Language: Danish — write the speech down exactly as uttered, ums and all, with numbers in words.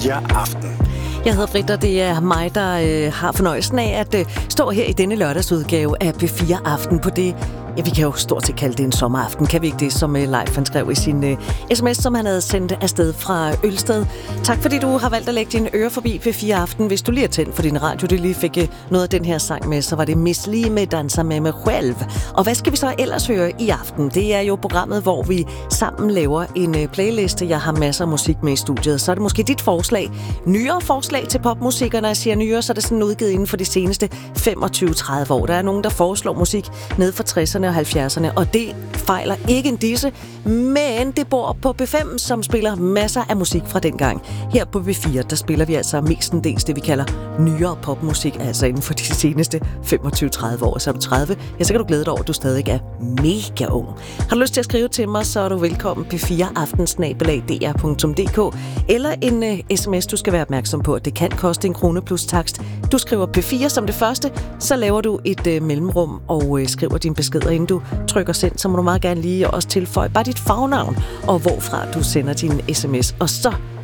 Ja, aften. Jeg hedder Britt, og det er mig, der øh, har fornøjelsen af at øh, stå her i denne lørdagsudgave af P fire Aften på det. Ja, vi kan jo stort set kalde det en sommeraften. Kan vi ikke det, som uh, Leif han skrev i sin uh, sms, som han havde sendt afsted fra Ølsted. Tak fordi du har valgt at lægge dine ører forbi P fire Aften. Hvis du lige er tændt for din radio, du lige fik uh, noget af den her sang med, så var det Miss Li med Danser med mig selv. Og hvad skal vi så ellers høre i aften? Det er jo programmet, hvor vi sammen laver en uh, playliste. Jeg har masser af musik med i studiet. Så er det måske dit forslag. Nyere forslag til popmusik, og når jeg siger nyere, så er det sådan udgivet inden for de seneste femogtyve til tredive år. Der er nogen, der foreslår musik ned fra tresserne og halvfjerdserne, og det fejler ikke en disse, men det bor på P fem, som spiller masser af musik fra dengang. Her på P fire, der spiller vi altså mestendels det, vi kalder nyere popmusik, altså inden for de seneste femogtyve til tredive år. Så er du tredive, ja, så kan du glæde dig over, at du stadig er mega ung. Har du lyst til at skrive til mig, så er du velkommen P fire aften snabel-a d r punktum d k eller en uh, sms, du skal være opmærksom på, at det kan koste en krone plus takst. Du skriver P fire som det første, så laver du et uh, mellemrum og uh, skriver dine beskeder, inden du trykker send, så må du meget gerne lige også tilføje bare dit fagnavn og hvorfra du sender din sms. Og så